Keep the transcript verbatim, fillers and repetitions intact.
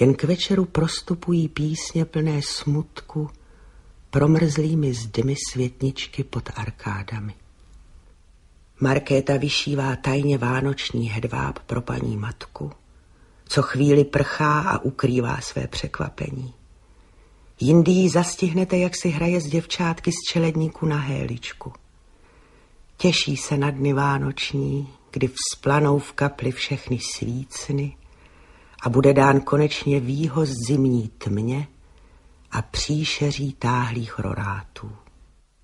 Jen k večeru prostupují písně plné smutku promrzlými zdmi světničky pod arkádami. Markéta vyšívá tajně vánoční hedváb pro paní matku, co chvíli prchá a ukrývá své překvapení. Jindy ji zastihnete, jak si hraje s děvčátky z čeledníku na héličku. Těší se na dny vánoční, kdy vzplanou v kapli všechny svícny a bude dán konečně výhoz zimní tmě a příšeří táhlých rorátů.